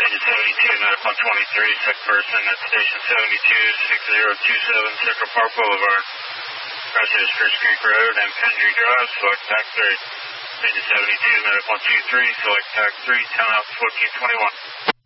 Ranger 72, Medical 23, sick person at Station 72, 6027 Central Park Boulevard. Crossing Spruce Creek Road and Pendry Drive, select TAC 3. Ranger 72, Medical 23, select TAC 3, 10 out 1421.